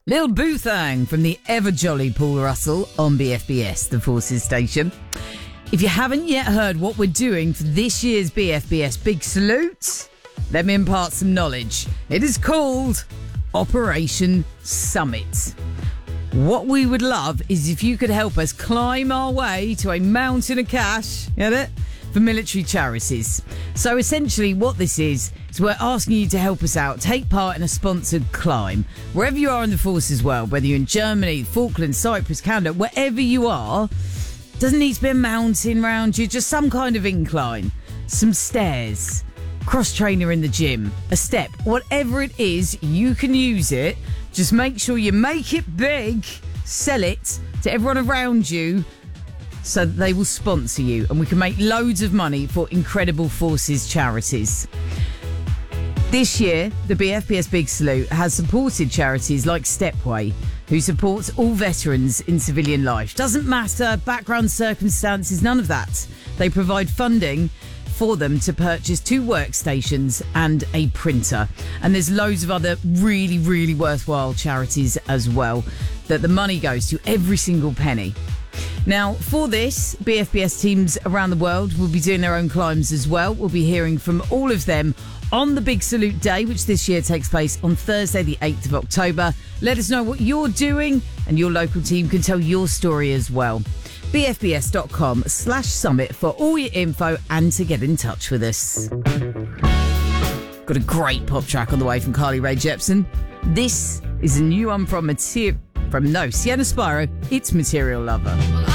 Lil Boothang from the ever-jolly Paul Russell on BFBS, the Forces station. If you haven't yet heard what we're doing for this year's BFBS Big Salute, let me impart some knowledge. It is called Operation Summit. What we would love is if you could help us climb our way to a mountain of cash, get it? For military charities. So essentially what this is we're asking you to help us out, take part in a sponsored climb. Wherever you are in the Forces world, whether you're in Germany, Falklands, Cyprus, Canada, wherever you are, doesn't need to be a mountain round you, just some kind of incline, some stairs, cross-trainer in the gym, a step, whatever it is, you can use it. Just make sure you make it big, sell it to everyone around you, so that they will sponsor you and we can make loads of money for incredible Forces charities. This year, the BFBS Big Salute has supported charities like Stepway, who supports all veterans in civilian life. Doesn't matter, background circumstances, none of that. They provide funding for them to purchase 2 workstations and a printer. And there's loads of other really, really worthwhile charities as well that the money goes to, every single penny. Now, for this, BFBS teams around the world will be doing their own climbs as well. We'll be hearing from all of them on the Big Salute Day, which this year takes place on Thursday, the 8th of October. Let us know what you're doing, and your local team can tell your story as well. bfbs.com/summit for all your info and to get in touch with us. Got a great pop track on the way from Carly Rae Jepsen. This is a new one from Sienna Spyro. It's Material Lover.